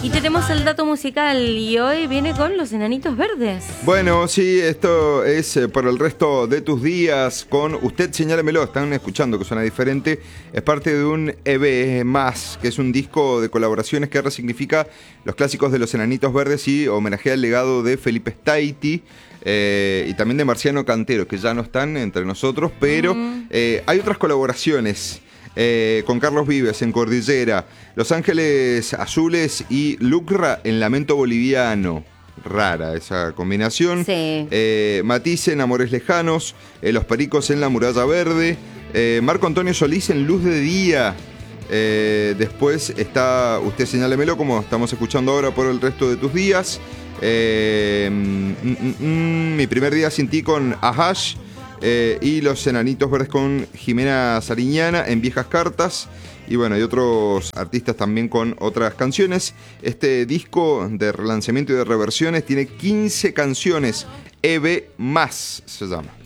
Y tenemos el dato musical y hoy viene con Los Enanitos Verdes. Bueno, sí, esto es por el resto de tus días con Usted Señálemelo. Están escuchando que suena diferente. Es parte de un EP más, que es un disco de colaboraciones que resignifica los clásicos de Los Enanitos Verdes y homenajea el legado de Felipe Staiti. Y también de Marciano Cantero, que ya no están entre nosotros, pero hay otras colaboraciones con Carlos Vives en Cordillera, Los Ángeles Azules y Lucra en Lamento Boliviano. Rara esa combinación. Sí. Matisse en Amores Lejanos, Los Pericos en La Muralla Verde, Marco Antonio Solís en Luz de Día. Después está Usted Señálemelo, como estamos escuchando ahora, por el resto de tus días. Mi primer día sin ti con Ahash, y Los Enanitos Verdes con Jimena Sariñana en Viejas Cartas. Y bueno, hay otros artistas también con otras canciones. Este disco de relanzamiento y de reversiones tiene 15 canciones. EB Más se llama.